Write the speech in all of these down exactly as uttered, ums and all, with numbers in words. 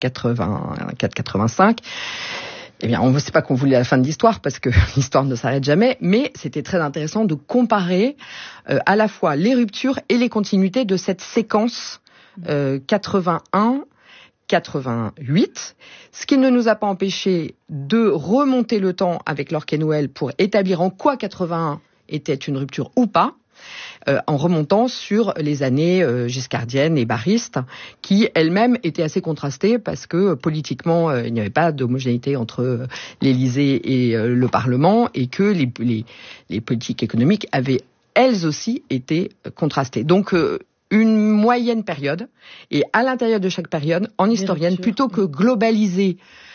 quatre-vingt-quatre quatre-vingt-cinq. Eh bien, on ne sait pas qu'on voulait la fin de l'histoire parce que l'histoire ne s'arrête jamais, mais c'était très intéressant de comparer euh, à la fois les ruptures et les continuités de cette séquence euh, quatre-vingt-un quatre-vingt-huit, ce qui ne nous a pas empêché de remonter le temps avec Lorca et Noël pour établir en quoi quatre-vingt-un était une rupture ou pas, euh, en remontant sur les années euh, giscardiennes et barristes, qui elles-mêmes étaient assez contrastées parce que euh, politiquement, euh, il n'y avait pas d'homogénéité entre euh, l'Élysée et euh, le Parlement, et que les, les, les politiques économiques avaient elles aussi été euh, contrastées. Donc, euh, une moyenne période, et à l'intérieur de chaque période, en historienne, plutôt que globaliser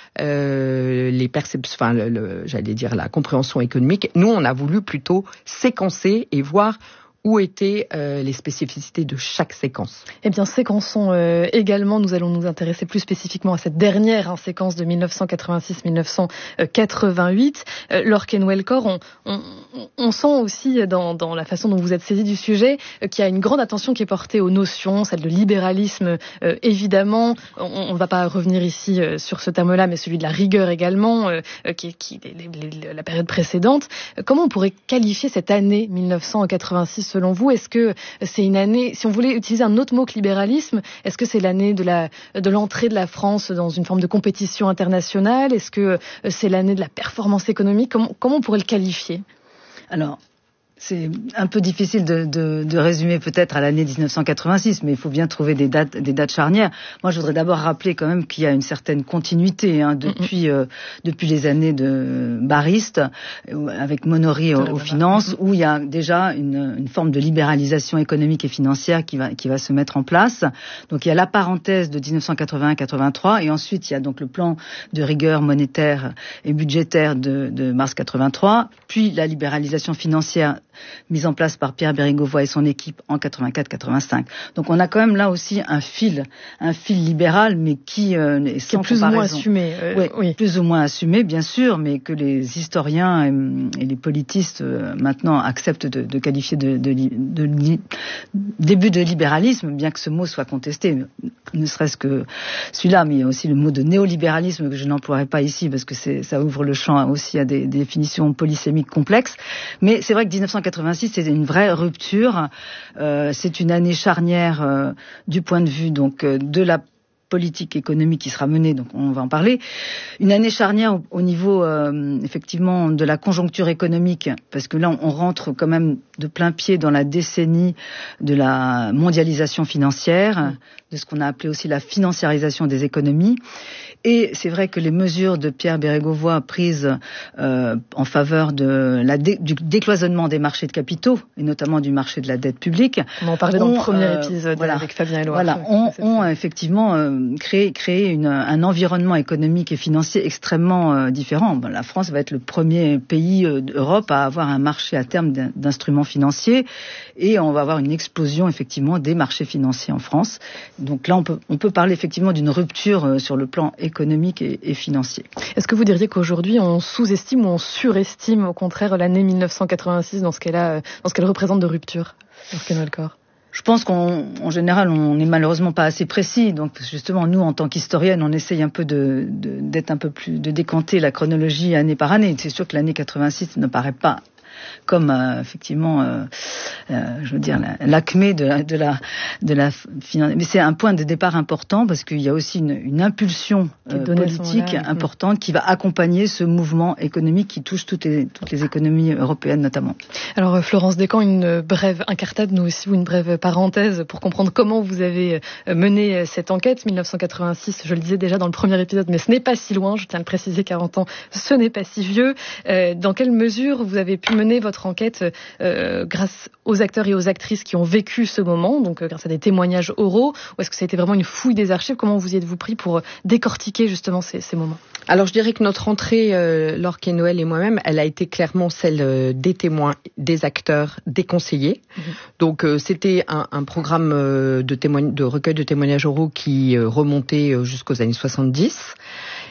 euh, les perceptions, enfin, le, le, j'allais dire la compréhension économique, nous on a voulu plutôt séquencer et voir où étaient euh, les spécificités de chaque séquence. Eh bien, séquençons euh, également. Nous allons nous intéresser plus spécifiquement à cette dernière hein, séquence de dix-neuf cent quatre-vingt-six à dix-neuf cent quatre-vingt-huit. Euh, Lorca et Noël-Cor, on, on, on sent aussi dans, dans la façon dont vous êtes saisi du sujet euh, qu'il y a une grande attention qui est portée aux notions, celle de libéralisme euh, évidemment. On ne va pas revenir ici euh, sur ce terme-là, mais celui de la rigueur également, euh, qui, qui les, les, la période précédente. Euh, comment on pourrait qualifier cette année dix-neuf cent quatre-vingt-six selon vous? Est-ce que c'est une année, si on voulait utiliser un autre mot que libéralisme, est-ce que c'est l'année de la de l'entrée de la France dans une forme de compétition internationale? Est-ce que c'est l'année de la performance économique? Comment, comment on pourrait le qualifier? Alors, c'est un peu difficile de, de, de résumer peut-être à l'année dix-neuf cent quatre-vingt-six, mais il faut bien trouver des dates, des dates charnières. Moi, je voudrais d'abord rappeler quand même qu'il y a une certaine continuité hein, depuis, mm-hmm. euh, depuis les années de Bariste, avec Monory aux, aux finances, mm-hmm. où il y a déjà une, une forme de libéralisation économique et financière qui va, qui va se mettre en place. Donc, il y a la parenthèse de dix-neuf cent quatre-vingt-un quatre-vingt-trois, et ensuite, il y a donc le plan de rigueur monétaire et budgétaire de, de mars quatre-vingt-trois, puis la libéralisation financière mise en place par Pierre Bérégovoy et son équipe en quatre-vingt-quatre quatre-vingt-cinq. Donc on a quand même là aussi un fil, un fil libéral, mais qui euh, est sans qui est plus comparaison. ou moins assumé. Euh, ouais, oui, plus ou moins assumé, bien sûr, mais que les historiens et, et les politistes euh, maintenant acceptent de, de qualifier de, de, de, de, de début de libéralisme, bien que ce mot soit contesté, ne serait-ce que celui-là, mais il y a aussi le mot de néolibéralisme que je n'emploierai pas ici parce que c'est, ça ouvre le champ aussi à des, des définitions polysémiques complexes. Mais c'est vrai que dix-neuf cent quatre-vingt-six, c'est une vraie rupture. Euh, c'est une année charnière euh, du point de vue donc euh, de la politique économique qui sera menée, donc on va en parler. Une année charnière au, au niveau euh, effectivement de la conjoncture économique, parce que là on, on rentre quand même de plein pied dans la décennie de la mondialisation financière, de ce qu'on a appelé aussi la financiarisation des économies. Et c'est vrai que les mesures de Pierre Bérégovoy prises euh, en faveur de la dé, du décloisonnement des marchés de capitaux, et notamment du marché de la dette publique. On en parlait ont, dans le premier euh, épisode voilà, avec Fabien Eloire. Voilà, ont, ont effectivement euh, créé, créé une, un environnement économique et financier extrêmement euh, différent. Bon, la France va être le premier pays euh, d'Europe à avoir un marché à terme d'instruments financiers, et on va avoir une explosion effectivement des marchés financiers en France. Donc là, on peut, on peut parler effectivement d'une rupture euh, sur le plan économique et, et financier. Est-ce que vous diriez qu'aujourd'hui on sous-estime ou on surestime au contraire l'année dix-neuf cent quatre-vingt-six dans ce qu'elle a, dans ce qu'elle représente de rupture, Lorca et Noël-Cor? Je pense qu'en général, on n'est malheureusement pas assez précis. Donc, justement, nous, en tant qu'historienne, on essaye un peu de, de, d'être un peu plus, de décanter la chronologie année par année. C'est sûr que l'année quatre-vingt-six ne paraît pas comme euh, effectivement, euh, euh, je veux dire, la, l'acmé de la, de la, de la finance. Mais c'est un point de départ important parce qu'il y a aussi une, une impulsion euh, politique importante qui va accompagner ce mouvement économique qui touche toutes les, toutes les économies européennes notamment. Alors Florence Descamps, une brève incartade, nous aussi, ou une brève parenthèse pour comprendre comment vous avez mené cette enquête. dix-neuf cent quatre-vingt-six, je le disais déjà dans le premier épisode, mais ce n'est pas si loin, je tiens à le préciser, quarante ans, ce n'est pas si vieux. Euh, dans quelle mesure vous avez pu mener votre enquête euh, grâce aux acteurs et aux actrices qui ont vécu ce moment, donc euh, grâce à des témoignages oraux, ou est-ce que ça a été vraiment une fouille des archives? Comment vous y êtes-vous pris pour décortiquer justement ces, ces moments? Alors je dirais que notre entrée, euh, Lorca et Noël et moi-même, elle a été clairement celle euh, des témoins, des acteurs, des conseillers. Mmh. Donc euh, c'était un, un programme euh, de, témoign- de recueil de témoignages oraux qui euh, remontait euh, jusqu'aux années soixante-dix.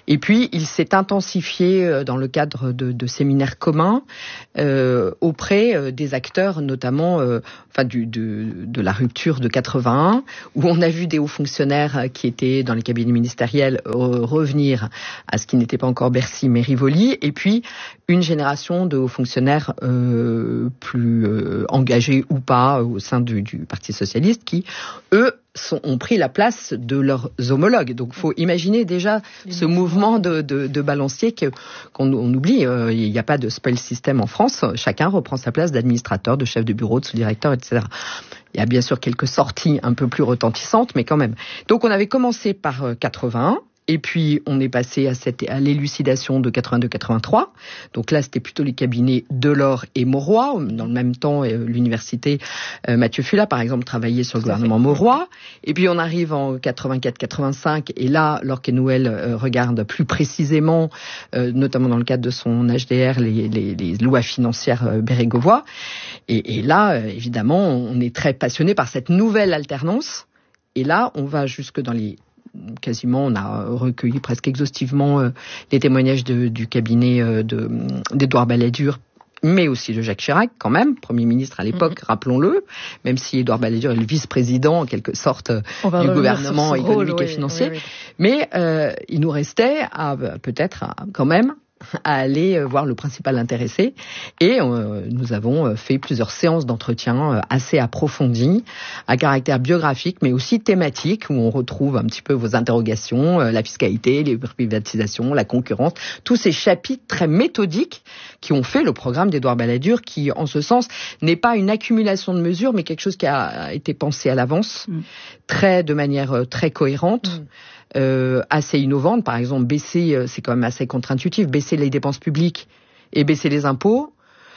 Et puis, il s'est intensifié dans le cadre de, de séminaires communs euh, auprès des acteurs, notamment euh, enfin, du, de, de la rupture de quatre-vingt-un, où on a vu des hauts fonctionnaires qui étaient dans les cabinets ministériels euh, revenir à ce qui n'était pas encore Bercy, mais Rivoli, et puis une génération de hauts fonctionnaires euh, plus euh, engagés ou pas au sein du, du Parti socialiste qui, eux, Sont, ont pris la place de leurs homologues. Donc, il faut imaginer déjà ce mouvement de, de, de balancier que, qu'on on oublie. Euh, il n'y a pas de spoil system en France. Chacun reprend sa place d'administrateur, de chef de bureau, de sous-directeur, et cetera. Il y a bien sûr quelques sorties un peu plus retentissantes, mais quand même. Donc, on avait commencé par euh, quatre-vingt-un. Et puis, on est passé à, cette, à l'élucidation de quatre-vingt-deux quatre-vingt-trois. Donc là, c'était plutôt les cabinets Delors et Mauroy. Dans le même temps, l'université euh, Mathieu Fulat, par exemple, travaillait sur le gouvernement Mauroy. Et puis, on arrive en quatre-vingt-quatre quatre-vingt-cinq. Et là, Lorquet-Nouel euh, regarde plus précisément, euh, notamment dans le cadre de son H D R, les, les, les lois financières euh, bérégovois. Et, et là, euh, évidemment, on est très passionné par cette nouvelle alternance. Et là, on va jusque dans les... Quasiment, on a recueilli presque exhaustivement euh, les témoignages de, du cabinet euh, de, d'Édouard Balladur, mais aussi de Jacques Chirac, quand même, Premier ministre à l'époque, mmh. rappelons-le, même si Édouard Balladur est le vice-président, en quelque sorte, du gouvernement économique rôle, et oui, financier. Oui, oui. Mais euh, il nous restait, à, peut-être, à, quand même, à aller voir le principal intéressé. Et euh, nous avons fait plusieurs séances d'entretien assez approfondies, à caractère biographique, mais aussi thématique, où on retrouve un petit peu vos interrogations, euh, la fiscalité, les privatisations, la concurrence, tous ces chapitres très méthodiques qui ont fait le programme d'Édouard Balladur, qui, en ce sens, n'est pas une accumulation de mesures, mais quelque chose qui a été pensé à l'avance, mmh. très, de manière très cohérente. Mmh. Euh, assez innovante, par exemple baisser, euh, c'est quand même assez contre-intuitif, baisser les dépenses publiques et baisser les impôts,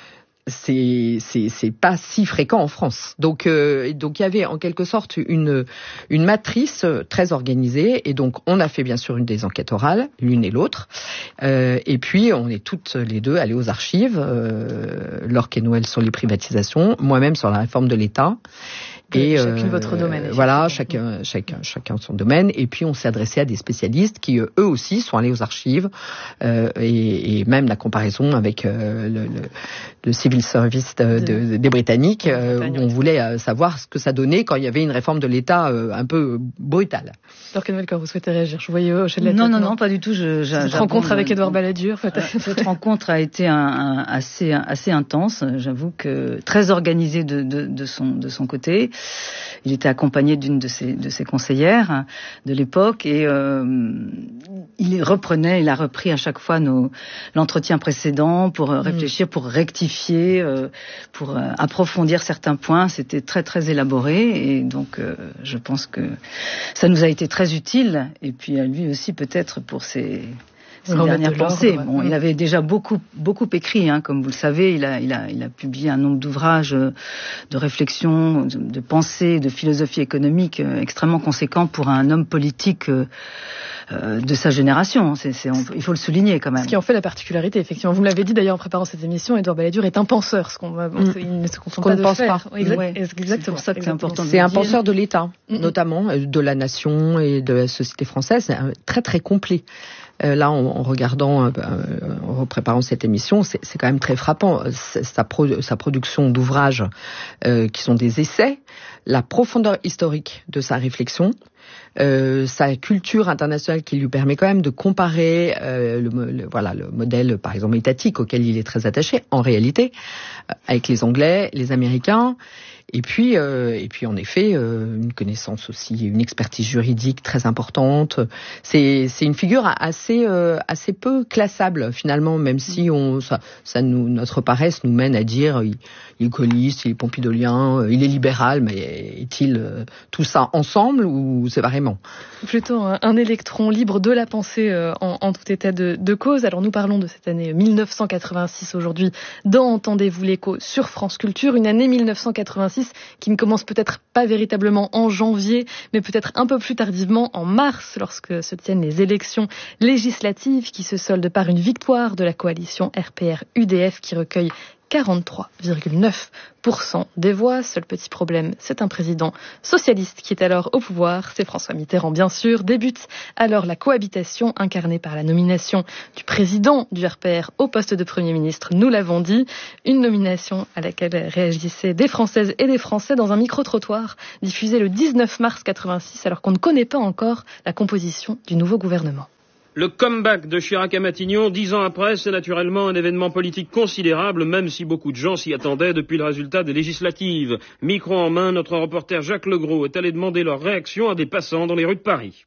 c'est c'est c'est pas si fréquent en France. Donc euh, donc il y avait en quelque sorte une une matrice très organisée, et donc on a fait bien sûr une des enquêtes orales, l'une et l'autre, euh, et puis on est toutes les deux allées aux archives, euh, Lorquet-Nouel sur les privatisations, moi-même sur la réforme de l'État. Et chacune euh, votre domaine. Voilà, chacun, chacun, chacun son domaine. Et puis on s'est adressé à des spécialistes qui eux aussi sont allés aux archives, euh, et, et même la comparaison avec euh, le, le, le civil service de, de, des Britanniques, euh, où on voulait euh, savoir ce que ça donnait quand il y avait une réforme de l'État euh, un peu brutale. Lorquet-Nouel, quand vous souhaitez réagir, je vous voyais hocher de la tête. Non, non, non, pas du tout. Je, je, Cette rencontre avec Édouard Balladur. Cette rencontre a été un, un, assez, assez intense. J'avoue que très organisée de, de, de son, de son côté. Il était accompagné d'une de ses, de ses conseillères de l'époque, et euh, il reprenait, il a repris à chaque fois nos, l'entretien précédent pour réfléchir, pour rectifier, euh, pour euh, approfondir certains points. C'était très très élaboré, et donc euh, je pense que ça nous a été très utile, et puis à lui aussi peut-être pour ses... Ses dernières pensées. Bon, il avait déjà beaucoup, beaucoup écrit, hein, comme vous le savez. Il a, il a, il a publié un nombre d'ouvrages de réflexion, de, de pensée, de philosophie économique euh, extrêmement conséquent pour un homme politique euh, euh, de sa génération. C'est, c'est, on, il faut le souligner quand même. Ce qui en fait la particularité, effectivement. Vous me l'avez dit d'ailleurs en préparant cette émission, Édouard Balladur est un penseur, ce qu'on, mm. il ne se confond pas ne de pense faire. pas. Exact, ouais. Exactement. C'est pour ça que c'est important. C'est un penseur de l'État, mm. notamment de la nation et de la société française. C'est très très complet. Euh, là, en, en regardant, euh, en préparant cette émission, c'est, c'est quand même très frappant. C'est, sa, pro, sa production d'ouvrages euh, qui sont des essais, la profondeur historique de sa réflexion, euh, sa culture internationale qui lui permet quand même de comparer euh, le, le, voilà, le modèle, par exemple, étatique auquel il est très attaché, en réalité, euh, avec les Anglais, les Américains. Et puis, euh, et puis en effet, euh, une connaissance aussi, une expertise juridique très importante. C'est, c'est une figure assez, euh, assez peu classable finalement, même si on, ça, ça nous, notre paresse nous mène à dire, il, il est gaulliste, il est pompidolien, il est libéral, mais est-il euh, tout ça ensemble ou séparément ? Plutôt un, un électron libre de la pensée euh, en, en tout état de, de cause. Alors nous parlons de cette année mille neuf cent quatre-vingt-six aujourd'hui dans Entendez-vous l'écho sur France Culture, une année mille neuf cent quatre-vingt-six qui ne commence peut-être pas véritablement en janvier, mais peut-être un peu plus tardivement en mars, lorsque se tiennent les élections législatives qui se soldent par une victoire de la coalition R P R U D F qui recueille quarante-trois virgule neuf pour cent des voix. Seul petit problème, c'est un président socialiste qui est alors au pouvoir. C'est François Mitterrand, bien sûr. Débute alors la cohabitation incarnée par la nomination du président du R P R au poste de Premier ministre. Nous l'avons dit, une nomination à laquelle réagissaient des Françaises et des Français dans un micro-trottoir diffusé le dix-neuf mars quatre-vingt-six, alors qu'on ne connaît pas encore la composition du nouveau gouvernement. Le comeback de Chirac à Matignon, dix ans après, c'est naturellement un événement politique considérable, même si beaucoup de gens s'y attendaient depuis le résultat des législatives. Micro en main, notre reporter Jacques Legros est allé demander leur réaction à des passants dans les rues de Paris.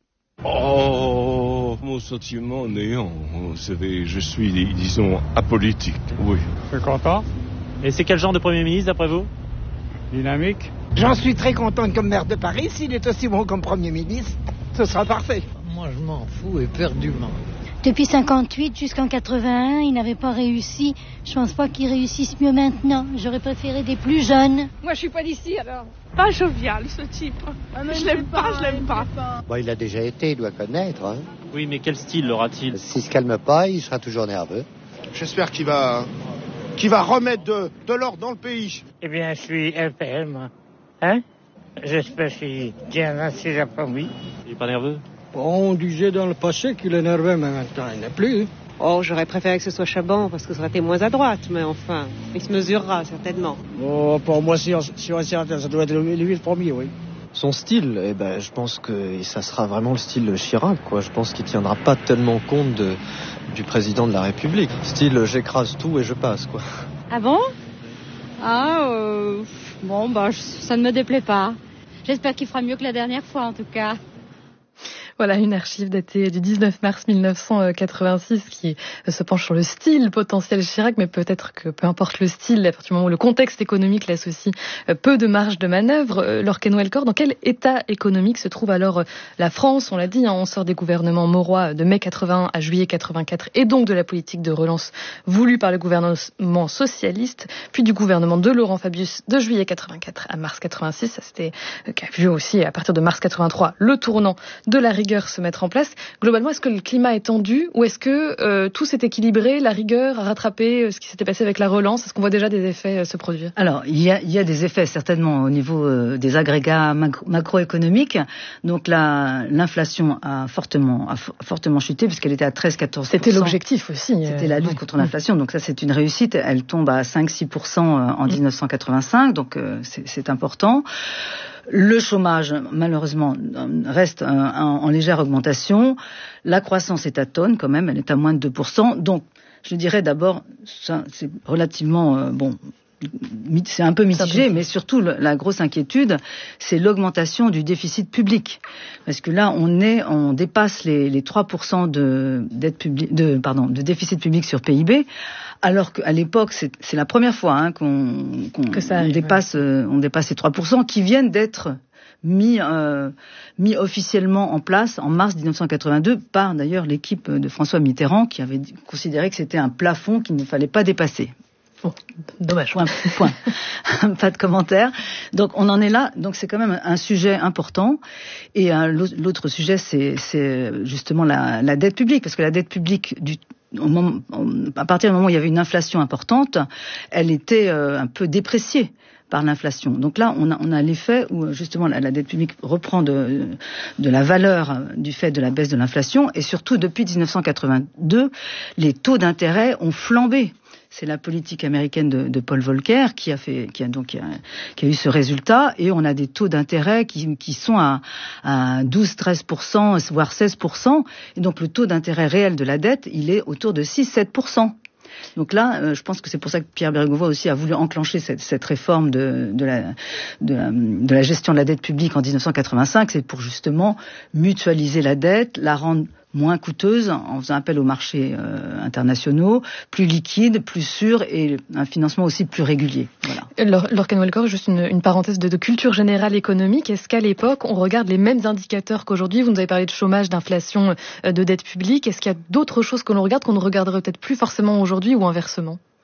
Oh, mon sentiment néant. Vous savez, je suis, disons, apolitique, oui. Je suis content. Et c'est quel genre de Premier ministre, d'après vous? Dynamique. J'en suis très contente comme maire de Paris. S'il est aussi bon comme Premier ministre, ce sera parfait. Moi, je m'en fous éperdument. Depuis cinquante-huit jusqu'en quatre-vingt-un, il n'avait pas réussi. Je pense pas qu'il réussisse mieux maintenant. J'aurais préféré des plus jeunes. Moi, je suis pas d'ici, alors. Pas jovial, ce type. Ah, je l'aime pas, pas, je l'aime pas. pas. Bon, il a déjà été, il doit connaître. Hein. Oui, mais quel style aura-t-il? S'il se calme pas, il sera toujours nerveux. J'espère qu'il va, qu'il va remettre de, de l'ordre dans le pays. Eh bien, je suis L P M, moi. Hein? J'espère qu'il tient assez après-midi. Il est pas nerveux? On disait dans le passé qu'il est nerveux, mais maintenant il n'est plus. Oh, j'aurais préféré que ce soit Chaban, parce que ça aurait été moins à droite, mais enfin, il se mesurera, certainement. Oh, pour moi, si on, si on est certain, ça doit être lui le premier, oui. Son style, eh ben, je pense que ça sera vraiment le style Chirac, quoi. Je pense qu'il tiendra pas tellement compte de, du président de la République. Style, j'écrase tout et je passe, quoi. Ah bon? Ah, euh, bon, bah, ça ne me déplaît pas. J'espère qu'il fera mieux que la dernière fois, en tout cas. Voilà une archive datée du dix-neuf mars mille neuf cent quatre-vingt-six qui se penche sur le style potentiel Chirac, mais peut-être que peu importe le style, à partir du moment où le contexte économique laisse aussi peu de marge de manœuvre. Laure Kenwelker, dans quel état économique se trouve alors la France? On l'a dit, hein, on sort des gouvernements maurois de mai quatre-vingt-un à juillet quatre-vingt-quatre, et donc de la politique de relance voulue par le gouvernement socialiste, puis du gouvernement de Laurent Fabius de juillet quatre-vingt-quatre à mars quatre-vingt-six. Ça c'était qu'a vu aussi à partir de mars quatre-vingt-trois le tournant de la rigueur se mettre en place. Globalement, est-ce que le climat est tendu ou est-ce que euh, tout s'est équilibré, la rigueur a rattrapé euh, ce qui s'était passé avec la relance? Est-ce qu'on voit déjà des effets euh, se produire? Alors, il y a, il y a des effets certainement au niveau euh, des agrégats macro- macroéconomiques. Donc la, l'inflation a fortement, a f- fortement chuté puisqu'elle était à treize à quatorze pour cent. C'était l'objectif aussi. Euh, C'était la lutte ouais. contre l'inflation. Donc ça, c'est une réussite. Elle tombe à cinq à six pour cent en dix-neuf cent quatre-vingt-cinq. Donc euh, c'est, c'est important. Le chômage, malheureusement, reste en légère augmentation. La croissance est atone quand même, elle est à moins de deux pour cent. Donc, je dirais d'abord, ça, c'est relativement, euh, bon, c'est un peu mitigé, mais surtout la grosse inquiétude, c'est l'augmentation du déficit public. Parce que là, on est, on dépasse les, les trois pour cent de dette publique, de, pardon, de déficit public sur P I B. Alors qu'à l'époque, c'est, c'est la première fois hein, qu'on, qu'on que ça arrive, on dépasse, ouais. euh, on dépasse les trois pour cent qui viennent d'être mis, euh, mis officiellement en place en mars dix-neuf cent quatre-vingt-deux par d'ailleurs l'équipe de François Mitterrand qui avait considéré que c'était un plafond qu'il ne fallait pas dépasser. Bon, dommage. Point. point. Pas de commentaire. Donc on en est là. Donc c'est quand même un sujet important. Et euh, l'autre sujet, c'est, c'est justement la, la dette publique, parce que la dette publique du Au moment, à partir du moment où il y avait une inflation importante, elle était euh, un peu dépréciée par l'inflation. Donc là, on a, on a l'effet où justement la, la dette publique reprend de, de la valeur du fait de la baisse de l'inflation. Et surtout, depuis dix-neuf cent quatre-vingt-deux, les taux d'intérêt ont flambé. C'est la politique américaine de, de Paul Volcker qui a fait, qui a donc qui a, qui a eu ce résultat, et on a des taux d'intérêt qui, qui sont à, à douze à treize pour cent, voire seize pour cent, et donc le taux d'intérêt réel de la dette, il est autour de six à sept pour cent. Donc là, euh, je pense que c'est pour ça que Pierre Bérégovoy aussi a voulu enclencher cette, cette réforme de, de, la, de, la, de la gestion de la dette publique en dix-neuf cent quatre-vingt-cinq. C'est pour justement mutualiser la dette, la rendre moins coûteuse en faisant appel aux marchés euh, internationaux, plus liquides, plus sûrs et un financement aussi plus régulier. Voilà. Laure Kenwelker, juste une, une parenthèse de, de culture générale économique. Est-ce qu'à l'époque, on regarde les mêmes indicateurs qu'aujourd'hui? Vous nous avez parlé de chômage, d'inflation, de dette publique. Est-ce qu'il y a d'autres choses que l'on regarde qu'on ne regarderait peut-être plus forcément aujourd'hui ou inversement?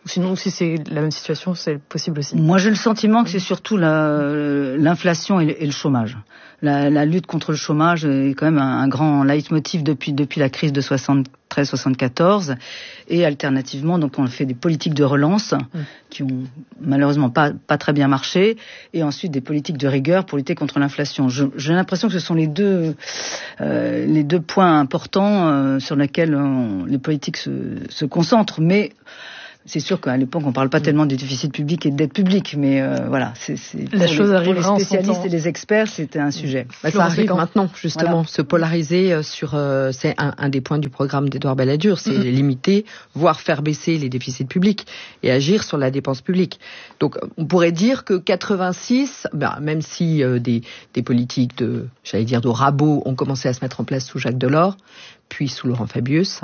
Sinon, si c'est la même situation, c'est possible aussi. Moi, j'ai le sentiment que c'est surtout la, l'inflation et le, et le chômage. La, la lutte contre le chômage est quand même un, un grand leitmotiv depuis, depuis la crise de soixante-treize soixante-quatorze. Et alternativement, donc, on fait des politiques de relance mmh. qui ont malheureusement pas, pas très bien marché. Et ensuite, des politiques de rigueur pour lutter contre l'inflation. Je, j'ai l'impression que ce sont les deux, euh, les deux points importants euh, sur lesquels on, les politiques se, se concentrent. Mais c'est sûr qu'à l'époque, on ne parle pas tellement du déficit public et de dette publique, mais euh, voilà, c'est, c'est la pour, chose les, pour les spécialistes en et les experts, c'était un sujet. Bah, ça arrive maintenant, justement, voilà. Se polariser sur, euh, c'est un, un des points du programme d'Édouard Balladur, c'est mm-hmm. limiter, voire faire baisser les déficits publics et agir sur la dépense publique. Donc, on pourrait dire que quatre-vingt-six, bah, même si euh, des, des politiques de, j'allais dire, de rabot ont commencé à se mettre en place sous Jacques Delors, puis sous Laurent Fabius,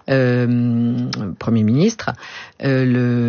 euh, Premier ministre, euh,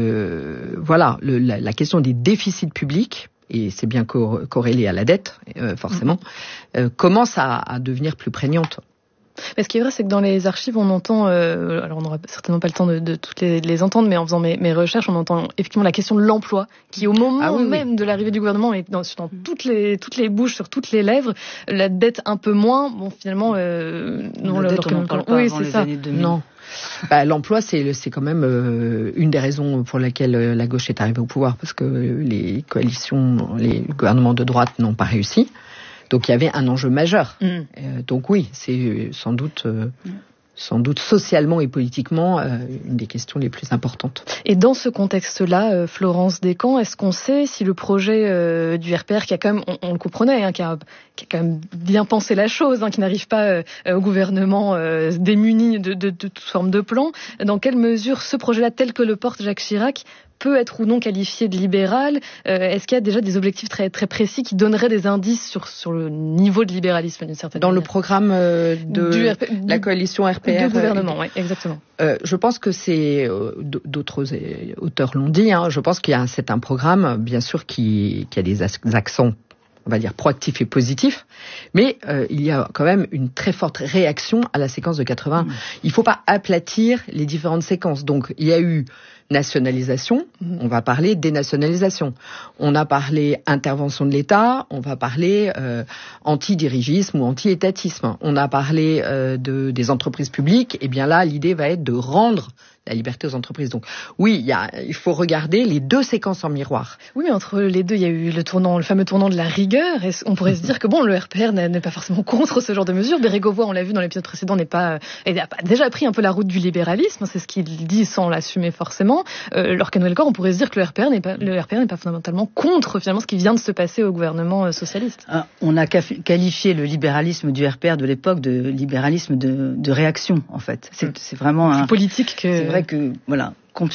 le, voilà, le, la, la question des déficits publics, et c'est bien corrélé à la dette, euh, forcément, euh, commence à, à devenir plus prégnante. Mais ce qui est vrai, c'est que dans les archives, on entend, euh, alors on n'aura certainement pas le temps de, de toutes les, les entendre, mais en faisant mes, mes recherches, on entend effectivement la question de l'emploi, qui au moment ah oui, même oui. de l'arrivée du gouvernement est dans, dans toutes les toutes les bouches, sur toutes les lèvres. La dette un peu moins. Bon, finalement, euh, non, la dette, on n'en parle pas oui, avant c'est les ça. années deux mille. Non. Bah, l'emploi, c'est, c'est quand même euh, une des raisons pour laquelle la gauche est arrivée au pouvoir, parce que les coalitions, les gouvernements de droite n'ont pas réussi. Donc il y avait un enjeu majeur. Mm. Euh, donc oui, c'est sans doute, euh, mm. sans doute socialement et politiquement euh, une des questions les plus importantes. Et dans ce contexte-là, euh, Florence Descamps, est-ce qu'on sait si le projet euh, du R P R, qui a quand même, on, on le comprenait, hein, qui, a, qui a quand même bien pensé la chose, hein, qui n'arrive pas euh, au gouvernement euh, démuni de, de, de toute forme de plan, dans quelle mesure ce projet-là, tel que le porte Jacques Chirac, peut être ou non qualifié de libéral? euh, Est-ce qu'il y a déjà des objectifs très très précis qui donneraient des indices sur sur le niveau de libéralisme d'une certaine dans manière? Le programme euh, de du R P, la coalition R P R du gouvernement, euh, oui, exactement. Euh, je pense que c'est euh, d'autres auteurs l'ont dit. Hein, je pense qu'il y a c'est un programme bien sûr qui qui a des accents, on va dire, proactif et positif, mais euh, il y a quand même une très forte réaction à la séquence de quatre-vingts. Mmh. Il ne faut pas aplatir les différentes séquences. Donc, il y a eu nationalisation, mmh. on va parler dénationalisation. On a parlé intervention de l'État, on va parler euh, anti-dirigisme ou anti-étatisme. On a parlé euh, de, des entreprises publiques, et bien là, l'idée va être de rendre la liberté aux entreprises. Donc oui, il, y a, il faut regarder les deux séquences en miroir. Oui, mais entre les deux, il y a eu le tournant, le fameux tournant de la rigueur. Et on pourrait se dire que bon, le R P R n'est pas forcément contre ce genre de mesures. Bérégovoy, on l'a vu dans l'épisode précédent, n'est pas, a déjà pris un peu la route du libéralisme. C'est ce qu'il dit sans l'assumer forcément. Euh, Lorcan Welcor, on pourrait se dire que le R P R n'est pas, le R P R n'est pas fondamentalement contre finalement ce qui vient de se passer au gouvernement socialiste. Ah, on a qualifié le libéralisme du R P R de l'époque de libéralisme de, de réaction, en fait. C'est, mmh. c'est vraiment un politique que. C'est vrai que voilà,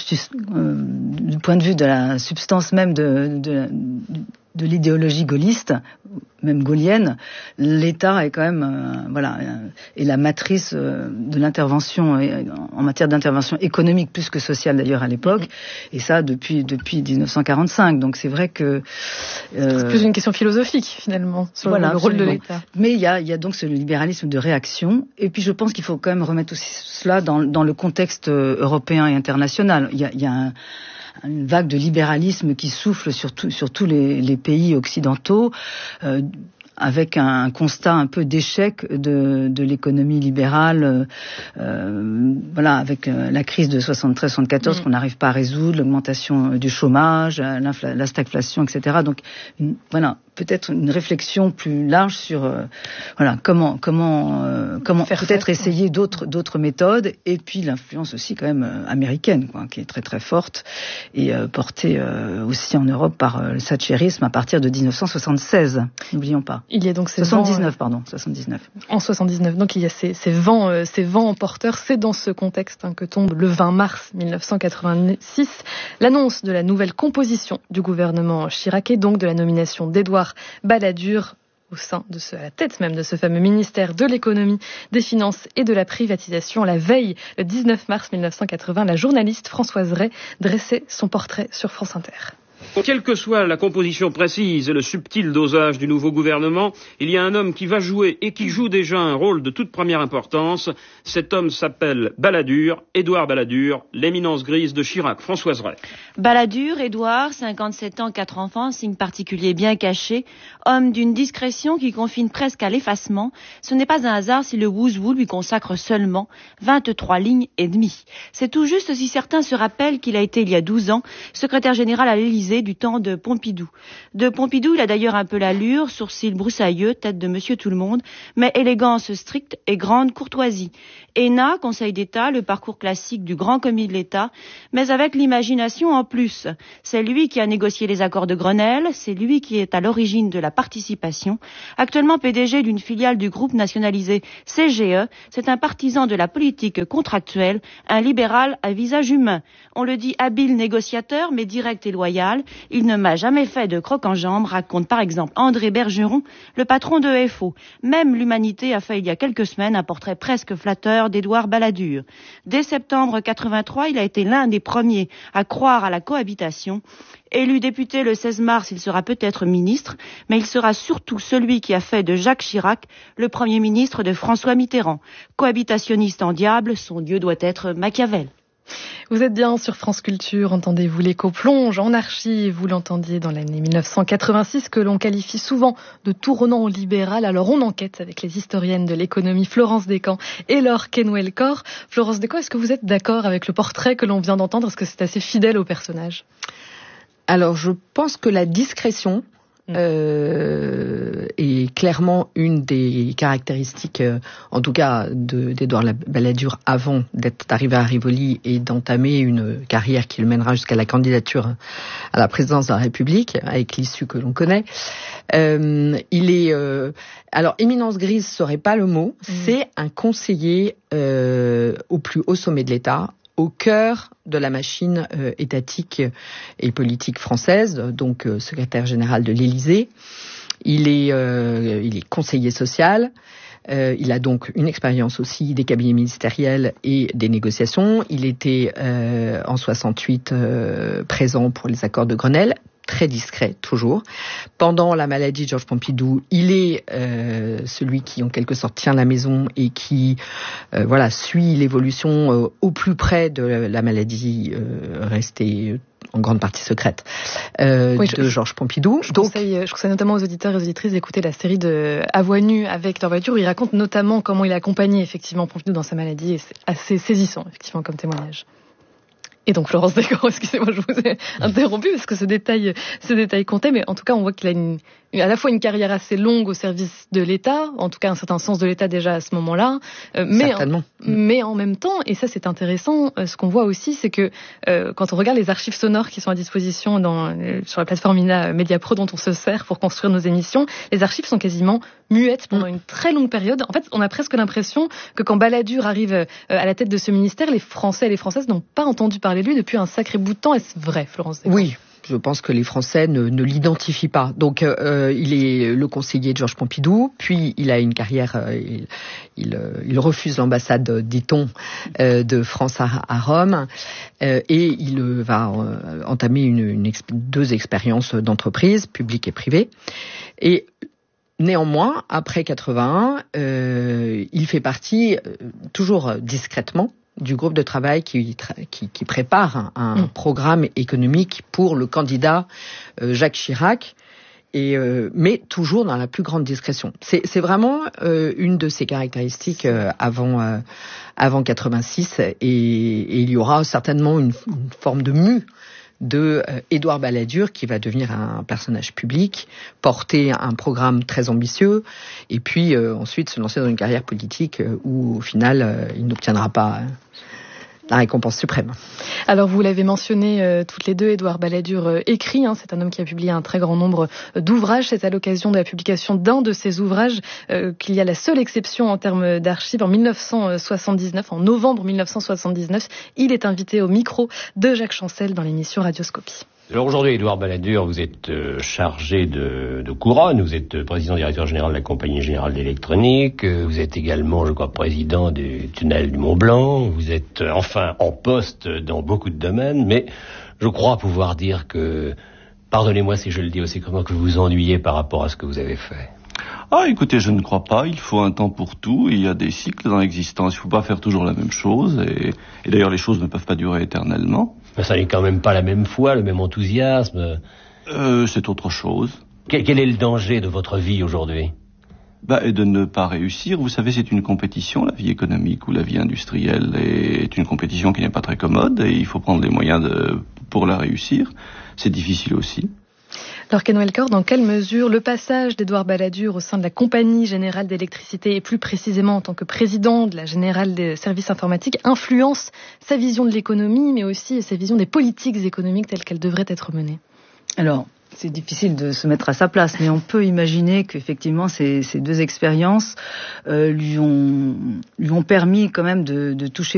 euh, du point de vue de la substance même de, de, de l'idéologie gaulliste, même gaulienne, l'État est quand même euh, voilà euh, est la matrice euh, de l'intervention euh, en matière d'intervention économique plus que sociale d'ailleurs à l'époque, et ça depuis depuis dix-neuf cent quarante-cinq. Donc c'est vrai que euh, c'est plus une question philosophique finalement sur voilà, le rôle absolument. de l'État. Mais il y a il y a donc ce libéralisme de réaction, et puis je pense qu'il faut quand même remettre aussi cela dans dans le contexte européen et international. Il y a il y a un une vague de libéralisme qui souffle sur, tout, sur tous les, les pays occidentaux, euh, avec un, un constat un peu d'échec de, de l'économie libérale, euh, voilà, avec euh, la crise de soixante-treize soixante-quatorze mmh. qu'on n'arrive pas à résoudre, l'augmentation du chômage, la stagflation, et cetera. Donc, une, voilà, peut-être une réflexion plus large sur, euh, voilà, comment, comment, euh, comment Faire peut-être fait, essayer d'autres, d'autres méthodes, et puis l'influence aussi quand même euh, américaine, quoi, qui est très très forte et euh, portée euh, aussi en Europe par euh, le thatchérisme à partir de dix-neuf cent soixante-seize. N'oublions pas. Il y a donc ces soixante-dix-neuf, vents, pardon, soixante-dix-neuf. En soixante-dix-neuf, donc il y a ces, ces vents, euh, ces vents porteurs. C'est dans ce contexte hein, que tombe le vingt mars mille neuf cent quatre-vingt-six l'annonce de la nouvelle composition du gouvernement Chirac, et donc de la nomination d'Édouard Balladur au sein de ce, à la tête même de ce fameux ministère de l'économie, des finances et de la privatisation. La veille, le dix-neuf mars mille neuf cent quatre-vingts, la journaliste Françoise Ray dressait son portrait sur France Inter. Quelle que soit la composition précise et le subtil dosage du nouveau gouvernement, il y a un homme qui va jouer et qui joue déjà un rôle de toute première importance. Cet homme s'appelle Balladur, Édouard Balladur, l'éminence grise de Chirac. Françoise Ray. Balladur, Édouard, cinquante-sept ans, quatre enfants, signe particulier bien caché, homme d'une discrétion qui confine presque à l'effacement. Ce n'est pas un hasard si le Wouzou lui consacre seulement vingt-trois lignes et demie. C'est tout juste si certains se rappellent qu'il a été il y a douze ans secrétaire général à l'Élysée du temps de Pompidou. De Pompidou, il a d'ailleurs un peu l'allure, sourcils broussailleux, tête de monsieur tout-le-monde, mais élégance stricte et grande courtoisie. E N A, Conseil d'État, le parcours classique du grand commis de l'État, mais avec l'imagination en plus. C'est lui qui a négocié les accords de Grenelle, c'est lui qui est à l'origine de la participation. Actuellement P D G d'une filiale du groupe nationalisé C G E, c'est un partisan de la politique contractuelle, un libéral à visage humain. On le dit habile négociateur, mais direct et loyal. Il ne m'a jamais fait de croc-en-jambe, raconte par exemple André Bergeron, le patron de E F O. Même l'Humanité a fait il y a quelques semaines un portrait presque flatteur d'Édouard Balladur. Dès septembre quatre-vingt-trois, il a été l'un des premiers à croire à la cohabitation. Élu député le seize mars, il sera peut-être ministre, mais il sera surtout celui qui a fait de Jacques Chirac le premier ministre de François Mitterrand. Cohabitationniste en diable, son dieu doit être Machiavel. Vous êtes bien sur France Culture, entendez-vous l'écho plonge en archives, vous l'entendiez dans l'année mille neuf cent quatre-vingt-six que l'on qualifie souvent de tournant libéral. Alors on enquête avec les historiennes de l'économie Florence Descamps et Laure Kenwell-Corr. Florence Descamps, est-ce que vous êtes d'accord avec le portrait que l'on vient d'entendre? Est-ce que c'est assez fidèle au personnage? Alors je pense que la discrétion Euh, est clairement une des caractéristiques, euh, en tout cas, de, d'Édouard Balladur avant d'être arrivé à Rivoli et d'entamer une carrière qui le mènera jusqu'à la candidature à la présidence de la République, avec l'issue que l'on connaît. Euh, il est, euh, alors, éminence grise serait pas le mot, mmh. c'est un conseiller euh, au plus haut sommet de l'État, au cœur de la machine euh, étatique et politique française, donc euh, secrétaire général de l'Élysée. Il est, euh, il est conseiller social. Euh, il a donc une expérience aussi des cabinets ministériels et des négociations. Il était euh, en soixante-huit euh, présent pour les accords de Grenelle. Très discret, toujours. Pendant la maladie de Georges Pompidou, il est euh, celui qui, en quelque sorte, tient la maison et qui euh, voilà, suit l'évolution euh, au plus près de la maladie euh, restée en grande partie secrète euh, oui, de je, Georges Pompidou. Je, Donc, conseille, je conseille notamment aux auditeurs et aux auditrices d'écouter la série de À voix nue avec leur voiture, où il raconte notamment comment il a accompagné effectivement Pompidou dans sa maladie, et c'est assez saisissant, effectivement, comme témoignage. Et donc Florence Descamps, excusez-moi, je vous ai interrompu parce que ce détail, ce détail comptait, mais en tout cas on voit qu'il a une, à la fois une carrière assez longue au service de l'État, en tout cas un certain sens de l'État déjà à ce moment-là, euh, mais certainement. En, mais en même temps, et ça c'est intéressant, euh, ce qu'on voit aussi, c'est que euh, quand on regarde les archives sonores qui sont à disposition dans, euh, sur la plateforme I N A Mediapro dont on se sert pour construire nos émissions, les archives sont quasiment muettes pendant une très longue période. En fait, on a presque l'impression que quand Balladur arrive euh, à la tête de ce ministère, les Français et les Françaises n'ont pas entendu parler de lui depuis un sacré bout de temps. Est-ce vrai, Florence Descamps? Oui. Je pense que les Français ne, ne l'identifient pas. Donc, euh, il est le conseiller de Georges Pompidou, puis il a une carrière, euh, il, il, euh, il refuse l'ambassade, dit-on, euh, de France à, à Rome, euh, et il euh, va euh, entamer une, une exp- deux expériences d'entreprise, publique et privée. Et néanmoins, après quatre-vingt-un, euh, il fait partie, euh, toujours discrètement, du groupe de travail qui, qui, qui prépare un, un mmh. programme économique pour le candidat euh, Jacques Chirac, et, euh, mais toujours dans la plus grande discrétion. C'est, c'est vraiment euh, une de ses caractéristiques euh, avant, euh, avant quatre-vingt-six, et, et il y aura certainement une, une forme de mue de euh, Édouard Balladur, qui va devenir un personnage public, porter un programme très ambitieux, et puis euh, ensuite se lancer dans une carrière politique euh, où au final euh, il n'obtiendra pas euh, la récompense suprême. Alors vous l'avez mentionné euh, toutes les deux, Édouard Balladur euh, écrit, hein, c'est un homme qui a publié un très grand nombre euh, d'ouvrages. C'est à l'occasion de la publication d'un de ces ouvrages euh, qu'il y a la seule exception en termes d'archives. En dix-neuf cent soixante-dix-neuf, en novembre mille neuf cent soixante-dix-neuf, il est invité au micro de Jacques Chancel dans l'émission Radioscopie. Alors aujourd'hui, Édouard Balladur, vous êtes euh, chargé de, de couronne, vous êtes président directeur général de la Compagnie Générale d'Électronique, euh, vous êtes également, je crois, président du tunnel du Mont Blanc, vous êtes euh, enfin en poste dans beaucoup de domaines, mais je crois pouvoir dire que Pardonnez-moi si je le dis aussi comment que vous vous ennuyez par rapport à ce que vous avez fait. Ah, écoutez, je ne crois pas. Il faut un temps pour tout. Il y a des cycles dans l'existence. Il ne faut pas faire toujours la même chose. Et, et d'ailleurs, les choses ne peuvent pas durer éternellement. Mais ça n'est quand même pas la même foi, le même enthousiasme. Euh, c'est autre chose. Quel, quel est le danger de votre vie aujourd'hui ? Bah, et de ne pas réussir. Vous savez, c'est une compétition, la vie économique ou la vie industrielle est une compétition qui n'est pas très commode et il faut prendre les moyens de, pour la réussir. C'est difficile aussi. Alors, Ken Welker, dans quelle mesure le passage d'Édouard Balladur au sein de la Compagnie Générale d'Électricité, et plus précisément en tant que président de la Générale des Services Informatiques, influence sa vision de l'économie, mais aussi sa vision des politiques économiques telles qu'elles devraient être menées ? Alors, c'est difficile de se mettre à sa place, mais on peut imaginer qu'effectivement ces, ces deux expériences euh, lui ont lui ont permis quand même de, de toucher